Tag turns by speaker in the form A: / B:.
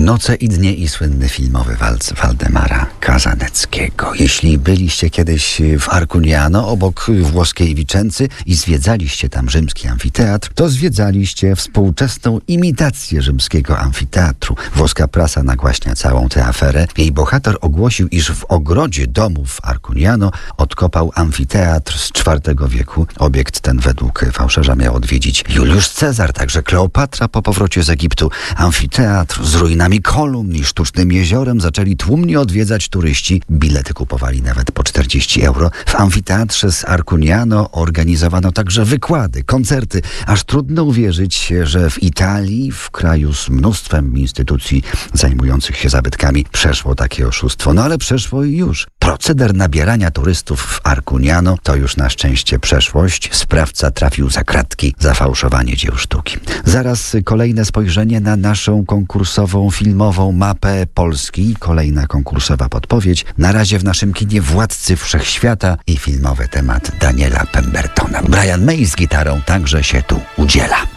A: Noce i dnie i słynny filmowy walc Waldemara Kazaneckiego. Jeśli byliście kiedyś w Arcuniano obok włoskiej Vicenzy i zwiedzaliście tam rzymski amfiteatr, to zwiedzaliście współczesną imitację rzymskiego amfiteatru. Włoska prasa nagłaśnia całą tę aferę. Jej bohater ogłosił, iż w ogrodzie domu w Arcuniano odkopał amfiteatr z IV wieku. Obiekt ten według fałszerza miał odwiedzić Juliusz Cezar, także Kleopatra po powrocie z Egiptu. Amfiteatr z ruinami kolumn i sztucznym jeziorem zaczęli tłumnie odwiedzać turyści. Bilety kupowali nawet po 40 euro. W amfiteatrze z Arcuniano organizowano także wykłady, koncerty. Aż trudno uwierzyć, że w Italii, w kraju z mnóstwem instytucji zajmujących się zabytkami, przeszło takie oszustwo. No ale przeszło i już. Proceder nabierania turystów w Arcuniano to już na szczęście przeszłość. Sprawca trafił za kratki za fałszowanie dzieł sztuki. Zaraz kolejne spojrzenie na naszą konkursową filmową mapę Polski. Kolejna konkursowa podpowiedź. Na razie w naszym kinie Władcy Wszechświata i filmowy temat Daniela Pembertona. Brian May z gitarą także się tu udziela.